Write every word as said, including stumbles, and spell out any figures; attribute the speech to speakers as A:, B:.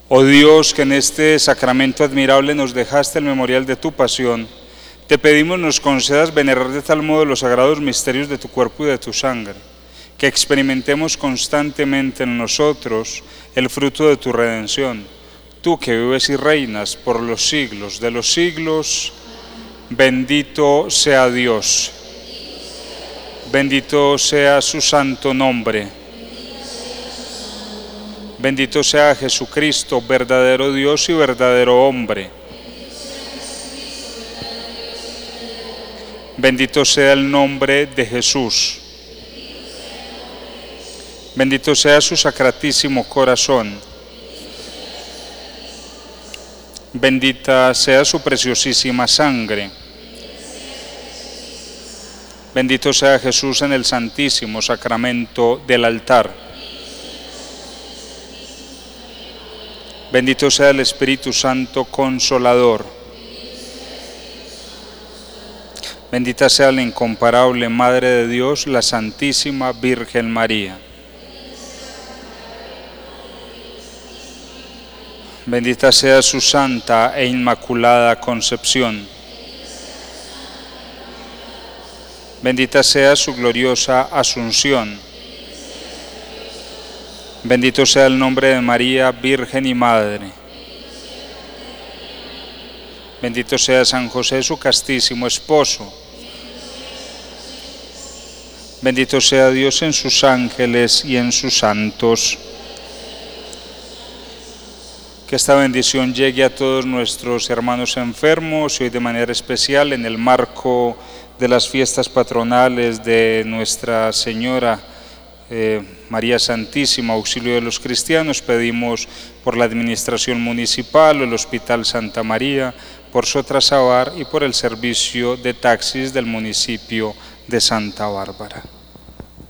A: Oh Dios, que en este sacramento admirable nos dejaste el memorial de tu pasión, te pedimos nos concedas venerar de tal modo los sagrados misterios de tu cuerpo y de tu sangre, que experimentemos constantemente en nosotros el fruto de tu redención. Tú que vives y reinas por los siglos de los siglos, bendito sea Dios, bendito sea su santo nombre, bendito sea Jesucristo, verdadero Dios y verdadero hombre. Bendito sea el nombre de Jesús. Bendito sea su sacratísimo corazón. Bendita sea su preciosísima sangre. Bendito sea Jesús en el santísimo sacramento del altar. Bendito sea el Espíritu Santo Consolador. Bendita sea la incomparable Madre de Dios, la Santísima Virgen María. Bendita sea su santa e inmaculada concepción. Bendita sea su gloriosa asunción. Bendito sea el nombre de María, Virgen y Madre. Bendito sea San José, su castísimo esposo. Bendito sea Dios en sus ángeles y en sus santos. Que esta bendición llegue a todos nuestros hermanos enfermos y hoy de manera especial en el marco de las fiestas patronales de Nuestra Señora eh, María Santísima, auxilio de los cristianos. Pedimos por la administración municipal, el Hospital Santa María, por Sotrasabar y por el servicio de taxis del municipio de Santa Bárbara.